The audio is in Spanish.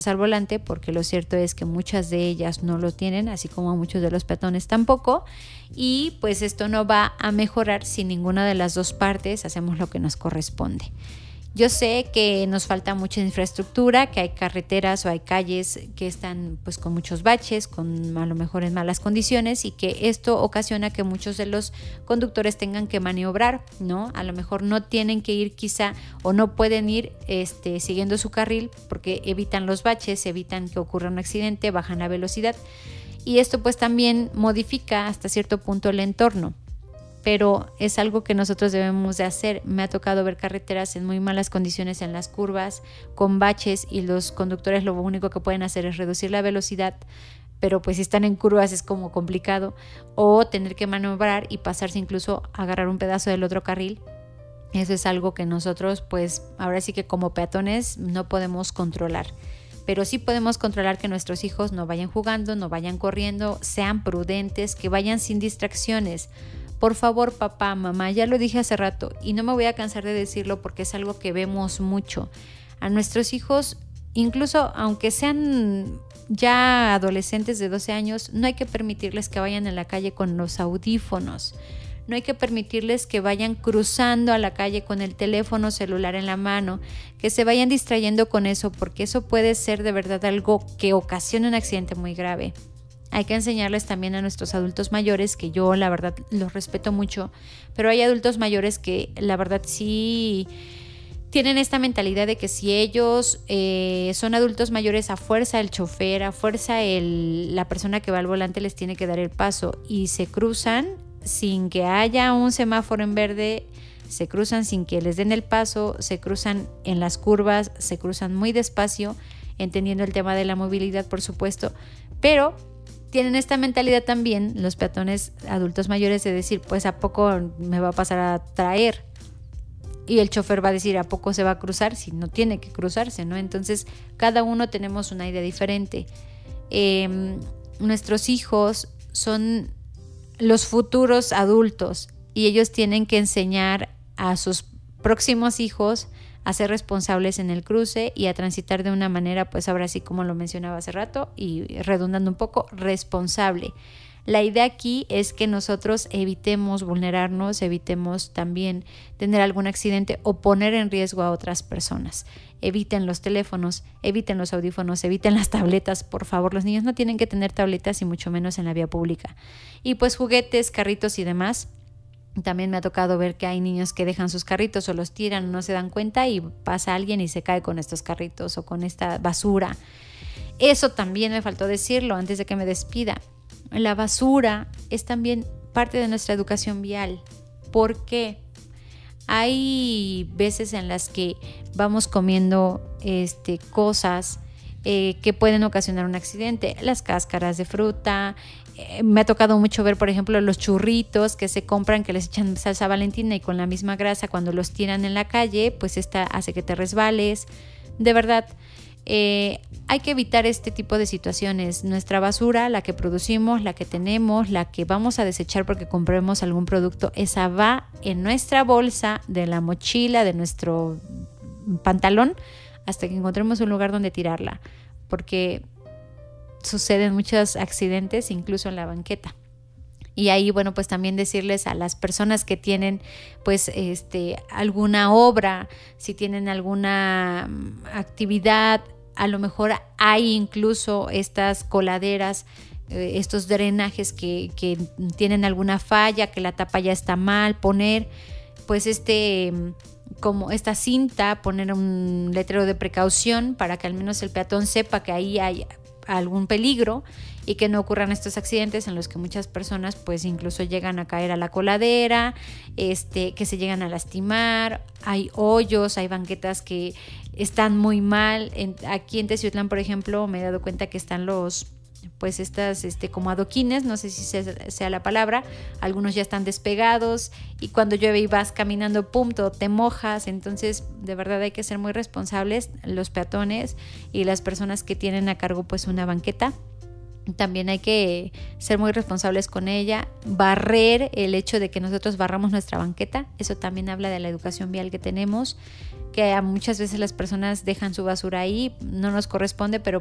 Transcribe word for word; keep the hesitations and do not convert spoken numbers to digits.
al volante, porque lo cierto es que muchas de ellas no lo tienen, así como muchos de los peatones tampoco, y pues esto no va a mejorar si ninguna de las dos partes hacemos lo que nos corresponde. Yo sé que nos falta mucha infraestructura, que hay carreteras o hay calles que están pues con muchos baches, con a lo mejor en malas condiciones, y que esto ocasiona que muchos de los conductores tengan que maniobrar, ¿no? A lo mejor no tienen que ir quizá o no pueden ir este, siguiendo su carril porque evitan los baches, evitan que ocurra un accidente, bajan la velocidad, y esto pues también modifica hasta cierto punto el entorno. Pero es algo que nosotros debemos de hacer. Me ha tocado ver carreteras en muy malas condiciones en las curvas, con baches, y los conductores lo único que pueden hacer es reducir la velocidad, pero pues si están en curvas es como complicado, o tener que maniobrar y pasarse incluso a agarrar un pedazo del otro carril. Eso es algo que nosotros pues ahora sí que como peatones no podemos controlar. Pero sí podemos controlar que nuestros hijos no vayan jugando, no vayan corriendo, sean prudentes, que vayan sin distracciones. Por favor, papá, mamá, ya lo dije hace rato y no me voy a cansar de decirlo porque es algo que vemos mucho. A nuestros hijos, incluso aunque sean ya adolescentes de doce años, no hay que permitirles que vayan en la calle con los audífonos. No hay que permitirles que vayan cruzando a la calle con el teléfono celular en la mano, que se vayan distrayendo con eso, porque eso puede ser de verdad algo que ocasiona un accidente muy grave. Hay que enseñarles también a nuestros adultos mayores, que yo la verdad los respeto mucho, pero hay adultos mayores que la verdad sí tienen esta mentalidad de que si ellos eh, son adultos mayores, a fuerza el chofer, a fuerza el, la persona que va al volante les tiene que dar el paso, y se cruzan sin que haya un semáforo en verde, se cruzan sin que les den el paso, se cruzan en las curvas, se cruzan muy despacio, entendiendo el tema de la movilidad, por supuesto, pero tienen esta mentalidad también los peatones adultos mayores de decir, pues ¿a poco me va a pasar a traer? Y el chofer va a decir, ¿a poco se va a cruzar? Si no tiene que cruzarse, ¿no? Entonces cada uno tenemos una idea diferente. Eh, nuestros hijos son los futuros adultos y ellos tienen que enseñar a sus próximos hijos a ser responsables en el cruce y a transitar de una manera, pues ahora sí, como lo mencionaba hace rato y redundando un poco, responsable. La idea aquí es que nosotros evitemos vulnerarnos, evitemos también tener algún accidente o poner en riesgo a otras personas. Eviten los teléfonos, eviten los audífonos, eviten las tabletas, por favor. Los niños no tienen que tener tabletas y mucho menos en la vía pública. Y pues juguetes, carritos y demás. También me ha tocado ver que hay niños que dejan sus carritos o los tiran, no se dan cuenta y pasa alguien y se cae con estos carritos o con esta basura. Eso también me faltó decirlo antes de que me despida. La basura es también parte de nuestra educación vial. ¿Por qué? Hay veces en las que vamos comiendo este, cosas eh, que pueden ocasionar un accidente. Las cáscaras de fruta. Eh, me ha tocado mucho ver, por ejemplo, los churritos que se compran, que les echan salsa Valentina y con la misma grasa cuando los tiran en la calle, pues esta hace que te resbales. De verdad, eh, hay que evitar este tipo de situaciones. Nuestra basura, la que producimos, la que tenemos, la que vamos a desechar porque compremos algún producto, esa va en nuestra bolsa, de la mochila, de nuestro pantalón, hasta que encontremos un lugar donde tirarla, porque suceden muchos accidentes incluso en la banqueta. Y ahí, bueno, pues también decirles a las personas que tienen pues este alguna obra, si tienen alguna actividad, a lo mejor hay incluso estas coladeras, eh, estos drenajes que, que tienen alguna falla, que la tapa ya está mal, poner pues este como esta cinta, poner un letrero de precaución para que al menos el peatón sepa que ahí hay algún peligro y que no ocurran estos accidentes en los que muchas personas pues incluso llegan a caer a la coladera, este, que se llegan a lastimar. Hay hoyos, hay banquetas que están muy mal. En, aquí en Teciutlán, por ejemplo, me he dado cuenta que están los pues estas este, como adoquines, no sé si sea, sea la palabra, algunos ya están despegados y cuando llueve y vas caminando, pum, todo te mojas. Entonces de verdad hay que ser muy responsables los peatones y las personas que tienen a cargo pues una banqueta. También hay que ser muy responsables con ella, barrer, el hecho de que nosotros barramos nuestra banqueta, eso también habla de la educación vial que tenemos, que a muchas veces las personas dejan su basura ahí, no nos corresponde, pero